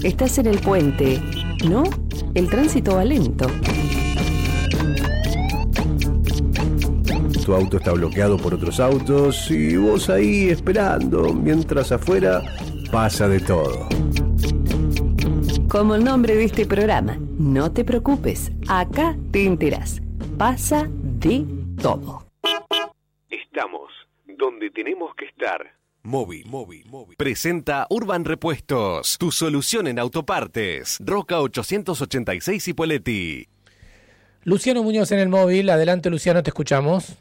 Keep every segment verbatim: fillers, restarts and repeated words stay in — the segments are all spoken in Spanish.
Estás en el puente, ¿no? El tránsito va lento. Tu auto está bloqueado por otros autos y vos ahí esperando, mientras afuera pasa de todo. Como el nombre de este programa, no te preocupes, acá te enterás. Pasa de todo. Estamos donde tenemos que estar. Móvil, móvil, móvil. Presenta Urban Repuestos, tu solución en autopartes. Roca ochocientos ochenta y seis Cipolletti. Luciano Muñoz en el móvil. Adelante, Luciano, te escuchamos.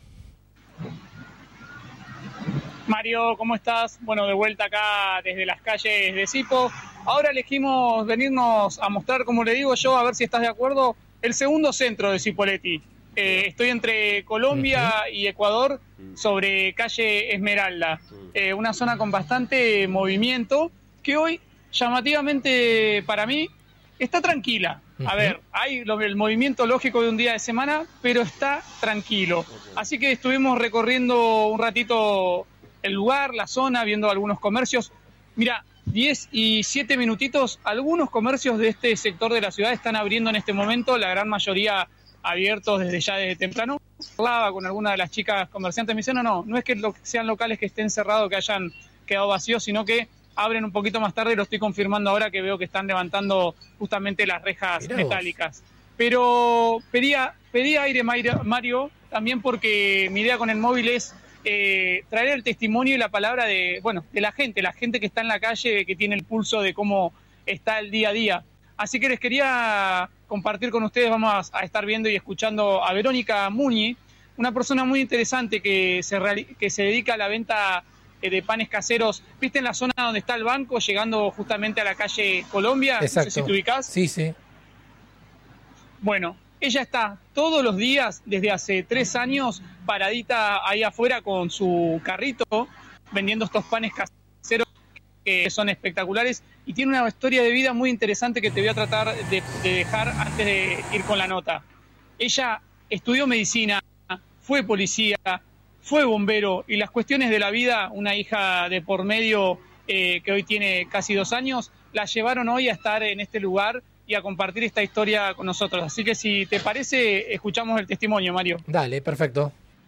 Mario, ¿cómo estás? Bueno, de vuelta acá desde las calles de Cipo. Ahora elegimos venirnos a mostrar, como le digo yo, a ver si estás de acuerdo, el segundo centro de Cipolletti. Eh, estoy entre Colombia uh-huh. y Ecuador, sobre calle Esmeralda, eh, una zona con bastante movimiento que hoy, llamativamente para mí, está tranquila. Uh-huh. A ver, hay lo, el movimiento lógico de un día de semana, pero está tranquilo. Okay. Así que estuvimos recorriendo un ratito el lugar, la zona, viendo algunos comercios. Mira, diez y siete minutitos, algunos comercios de este sector de la ciudad están abriendo en este momento, la gran mayoría abiertos desde ya desde temprano. Hablaba con alguna de las chicas comerciantes, me dicen, no, no, no es que lo, sean locales que estén cerrados, que hayan quedado vacíos, sino que abren un poquito más tarde, y lo estoy confirmando ahora que veo que están levantando justamente las rejas Mirá metálicas. Vos. Pero pedía, pedía aire, Mario, también porque mi idea con el móvil es eh, traer el testimonio y la palabra de, bueno, de la gente, la gente que está en la calle, que tiene el pulso de cómo está el día a día. Así que les quería compartir con ustedes, vamos a estar viendo y escuchando a Verónica Muñi, una persona muy interesante que se, reali- que se dedica a la venta eh, de panes caseros. ¿Viste en la zona donde está el banco, llegando justamente a la calle Colombia? Exacto. No sé si te ubicás. Sí, sí. Bueno, ella está todos los días, desde hace tres años, paradita ahí afuera con su carrito, vendiendo estos panes caseros que son espectaculares, y tiene una historia de vida muy interesante que te voy a tratar de, de dejar antes de ir con la nota. Ella estudió medicina, fue policía, fue bombero, y las cuestiones de la vida, una hija de por medio eh, que hoy tiene casi dos años, la llevaron hoy a estar en este lugar y a compartir esta historia con nosotros. Así que si te parece, escuchamos el testimonio, Mario. Dale, perfecto.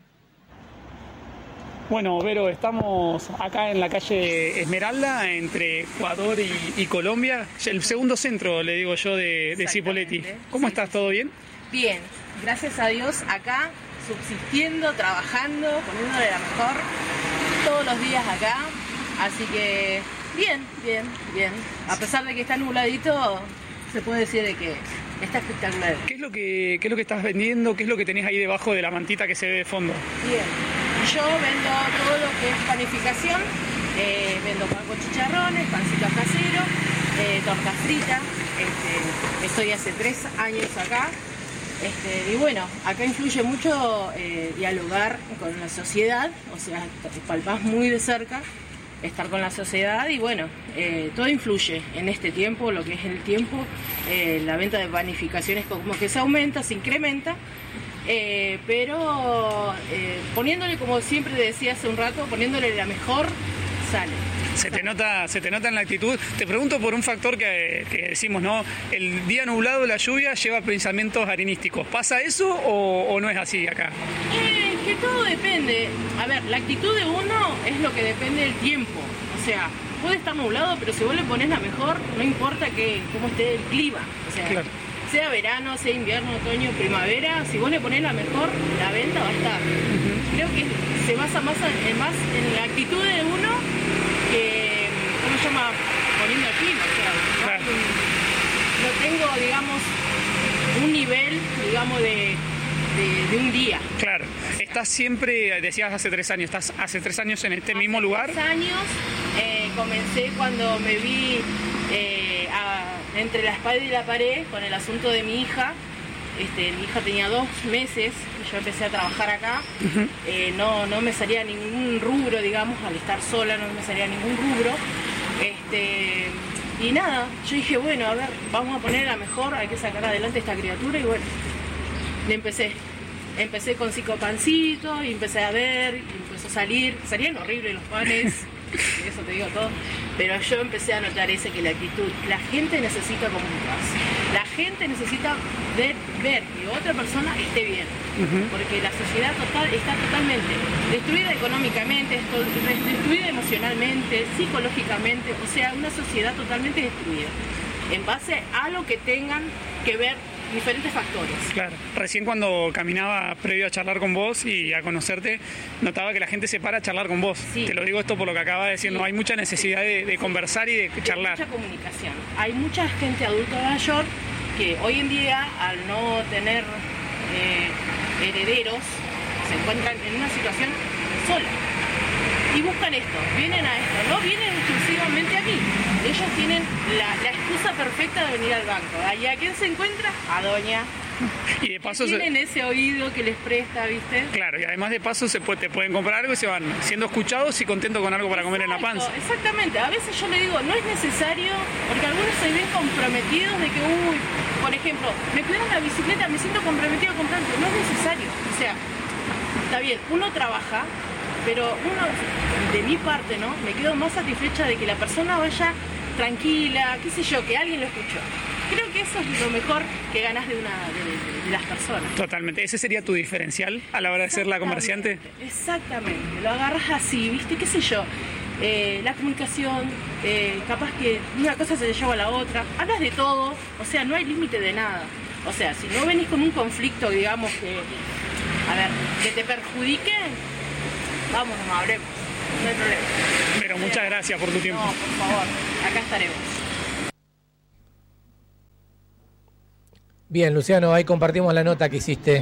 Bueno, Vero, estamos acá en la calle Esmeralda, entre Ecuador y, y Colombia, el segundo centro, le digo yo, de, de Cipolletti. ¿Cómo sí. estás? ¿Todo bien? Bien, gracias a Dios, acá, subsistiendo, trabajando, poniéndole la mejor, todos los días acá, así que bien, bien, bien. A pesar de que está nubladito, se puede decir de que está espectacular. ¿Qué es lo que, qué es lo que estás vendiendo? ¿Qué es lo que tenés ahí debajo de la mantita que se ve de fondo? Bien. Yo vendo todo lo que es panificación, eh, vendo pan con chicharrones, pancitos caseros, eh, tortas fritas. Este, estoy hace tres años acá. Este, y bueno, acá influye mucho eh, dialogar con la sociedad, o sea, palpás muy de cerca, estar con la sociedad y bueno, eh, todo influye en este tiempo, lo que es el tiempo, eh, la venta de panificaciones como que se aumenta, se incrementa. Eh, pero eh, poniéndole, como siempre decía hace un rato, poniéndole la mejor, sale. Se te nota, se te nota en la actitud. Te pregunto por un factor que, que decimos, ¿no? El día nublado, la lluvia lleva pensamientos arenísticos. ¿Pasa eso o, o no es así acá? Eh, que todo depende. A ver, la actitud de uno es lo que depende del tiempo. O sea, puede estar nublado, pero si vos le pones la mejor, no importa que cómo esté el clima. O sea, claro. Sea verano, sea invierno, otoño, primavera, si vos le ponés la mejor, la venta va a estar. Uh-huh. Creo que se basa más en, más en la actitud de uno que, ¿cómo se llama? Poniendo el clima. O sea, claro. no, no tengo, digamos, un nivel, digamos, de, de, de un día. Claro. Estás siempre, decías hace tres años, ¿estás hace tres años en este hace mismo lugar? Tres años, eh, comencé cuando me vi eh, a, entre la espada y la pared con el asunto de mi hija. Este, mi hija tenía dos meses y yo empecé a trabajar acá. Uh-huh. eh, no, no me salía ningún rubro, digamos, al estar sola no me salía ningún rubro. Este, y nada, yo dije, bueno, a ver, vamos a poner la mejor, hay que sacar adelante esta criatura y bueno, le empecé. Empecé con cinco pancitos y empecé a ver, y empezó a salir, salían horribles los panes. eso te digo todo, pero yo empecé a notar ese que la actitud, la gente necesita comunicarse, la gente necesita ver, ver que otra persona esté bien, uh-huh. porque la sociedad total está totalmente destruida económicamente, destruida emocionalmente, psicológicamente, o sea, una sociedad totalmente destruida, en base a lo que tengan que ver diferentes factores. Claro, recién cuando caminaba previo a charlar con vos y a conocerte, notaba que la gente se para a charlar con vos. Sí. Te lo digo esto por lo que acabas de decir, sí. no hay mucha necesidad de, de conversar y de charlar. Hay mucha comunicación. Hay mucha gente adulta mayor que hoy en día, al no tener eh, herederos, se encuentran en una situación sola. Y buscan esto, vienen a esto, no vienen exclusivamente aquí. Ellos tienen la, la excusa perfecta de venir al banco. ¿Y a quién se encuentra? A doña. Y de paso tienen se... ese oído que les presta, ¿viste? Claro, y además de paso se puede, te pueden comprar algo y se van siendo escuchados y contentos con algo para Exacto, comer en la panza. Exactamente, a veces yo le digo, no es necesario, porque algunos se ven comprometidos de que, uy, por ejemplo, me pidieron una bicicleta, me siento comprometido a comprarlo. No es necesario, o sea, está bien, uno trabaja, pero uno, de mi parte, ¿no? Me quedo más satisfecha de que la persona vaya tranquila, qué sé yo, que alguien lo escuchó. Creo que eso es lo mejor que ganas de una de, de las personas. Totalmente. ¿Ese sería tu diferencial a la hora de ser la comerciante? Exactamente. Lo agarras así, ¿viste? ¿Qué sé yo? Eh, la comunicación, eh, capaz que una cosa se te lleva a la otra. Hablas de todo, o sea, no hay límite de nada. O sea, si no venís con un conflicto, digamos, que, a ver, que te perjudique, vamos, no hablemos. No hay problema. Pero muchas gracias por tu tiempo. No, por favor, acá estaremos. Bien, Luciano, ahí compartimos la nota que hiciste.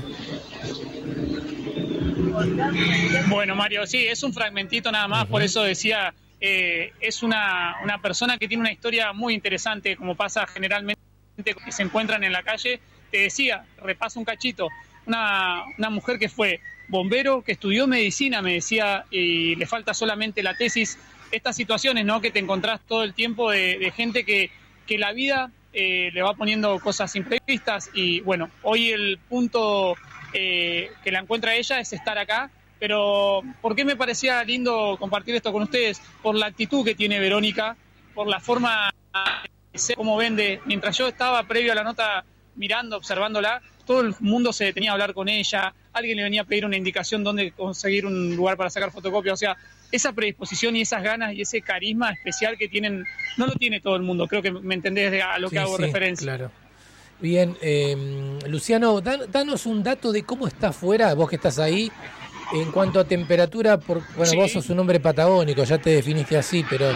Bueno, Mario, sí, es un fragmentito nada más, uh-huh. por eso decía, eh, es una, una persona que tiene una historia muy interesante, como pasa generalmente que se encuentran en la calle. Te decía, repaso un cachito, una, una mujer que fue bombero, que estudió medicina, me decía, y le falta solamente la tesis. Estas situaciones, ¿no?, que te encontrás todo el tiempo de, de gente que, que la vida eh, le va poniendo cosas imprevistas, y bueno, hoy el punto eh, que la encuentra ella es estar acá. Pero ¿por qué me parecía lindo compartir esto con ustedes? Por la actitud que tiene Verónica, por la forma de ser, cómo vende. Mientras yo estaba previo a la nota mirando, observándola, todo el mundo se detenía a hablar con ella, alguien le venía a pedir una indicación dónde conseguir un lugar para sacar fotocopias. O sea, esa predisposición y esas ganas y ese carisma especial que tienen, no lo tiene todo el mundo. Creo que me entendés a lo que sí, hago sí, referencia. Claro. Bien, eh, Luciano, dan, danos un dato de cómo está afuera, vos que estás ahí, en cuanto a temperatura. Por, bueno, sí. Vos sos un hombre patagónico, ya te definiste así, pero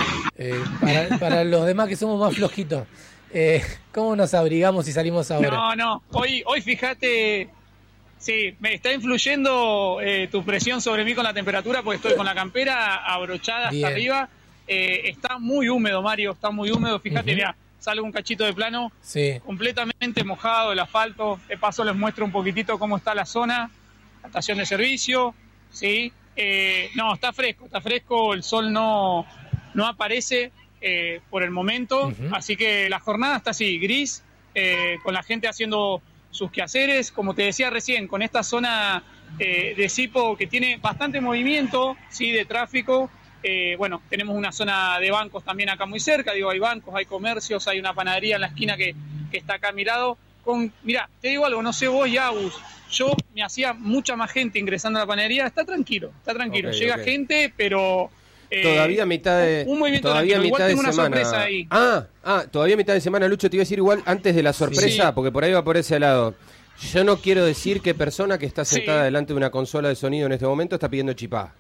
eh, para, para los demás que somos más flojitos, eh, ¿cómo nos abrigamos y salimos ahora? No, no, hoy, hoy fíjate, sí, me está influyendo eh, tu presión sobre mí con la temperatura, porque estoy con la campera abrochada Bien. hasta arriba. Eh, está muy húmedo, Mario, está muy húmedo, fíjate, uh-huh. Mirá, sale un cachito de plano, sí. completamente mojado el asfalto. De paso les muestro un poquitito cómo está la zona, la estación de servicio, sí, eh, no, está fresco, está fresco, el sol no, no aparece eh, por el momento, uh-huh. Así que la jornada está así, gris, eh, con la gente haciendo sus quehaceres, como te decía recién, con esta zona eh, de Sipo que tiene bastante movimiento, sí, de tráfico. Eh, bueno, tenemos una zona de bancos también acá muy cerca, digo, hay bancos, hay comercios, hay una panadería en la esquina que, que está acá a mi lado. Con, mirá, te digo algo, no sé vos y Agus, yo me hacía mucha más gente ingresando a la panadería. Está tranquilo, está tranquilo, okay, llega okay. gente, pero eh, todavía mitad de un movimiento todavía tranquilo. mitad Igual tengo de una semana. sorpresa ahí. Ah, ah, todavía mitad de semana, Lucho, te iba a decir igual antes de la sorpresa, sí. Porque por ahí va por ese lado. Yo no quiero decir qué persona que está sentada sí. delante de una consola de sonido en este momento está pidiendo chipá.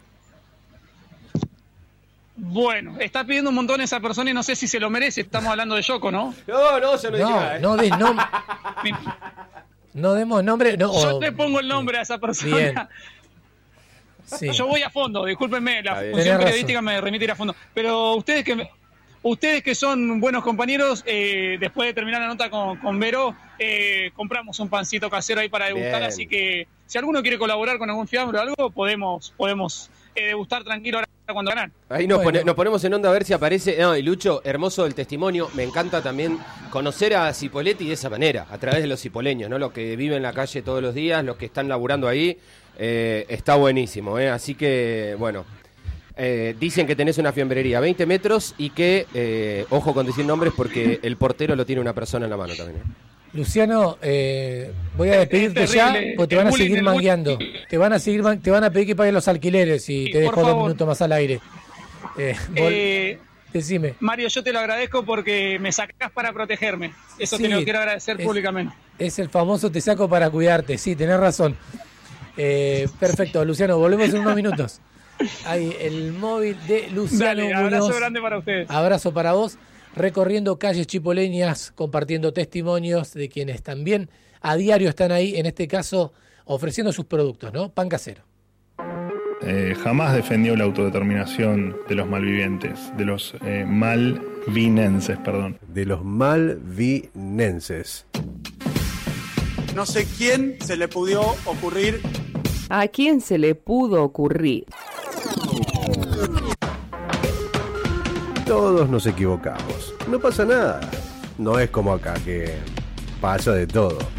Bueno, está pidiendo un montón esa persona y no sé si se lo merece. Estamos hablando de Yoko, ¿no? No, no, se lo no, diga, ¿eh? no, de, no, no demos nombre. No, yo te pongo el nombre a esa persona. Bien. Sí. Yo voy a fondo, discúlpenme, la Tenés función razón. periodística me remite ir a fondo. Pero ustedes que me, ustedes que son buenos compañeros, eh, después de terminar la nota con, con Vero, eh, compramos un pancito casero ahí para degustar. Bien. Así que si alguno quiere colaborar con algún fiambre o algo, podemos, podemos eh, degustar tranquilo ahora cuando ganan. Ahí nos, bueno. pone, nos ponemos en onda a ver si aparece. No, y Lucho, hermoso el testimonio. Me encanta también conocer a Cipolletti de esa manera, a través de los cipoleños, ¿no? Los que viven en la calle todos los días, los que están laburando ahí. Eh, está buenísimo, ¿eh? Así que, bueno, Eh, dicen que tenés una fiambrería a veinte metros y que, eh, ojo con decir nombres porque el portero lo tiene una persona en la mano también. ¿eh? Luciano, eh, voy a despedirte ya, porque te van a bullying, seguir el mangueando. Te van a seguir, man- te van a pedir que pagues los alquileres y Sí, te dejo por dos favor. minutos más al aire. Eh, vol- Eh, decime. Mario, yo te lo agradezco porque me sacás para protegerme. Eso Sí, te lo quiero agradecer es- públicamente. Es el famoso te saco para cuidarte, sí, tenés razón. Eh, perfecto, Luciano, volvemos en unos minutos. Ahí, el móvil de Luciano Dale, abrazo Muñoz. grande para ustedes. Abrazo para vos, recorriendo calles chipoleñas, compartiendo testimonios de quienes también a diario están ahí, en este caso ofreciendo sus productos, ¿no? Pan casero. Eh, jamás defendió la autodeterminación de los malvivientes, de los eh, malvinenses, perdón. De los malvinenses. No sé quién se le pudo ocurrir. ¿A quién se le pudo ocurrir? Todos nos equivocamos. No pasa nada. No es como acá que pasa de todo.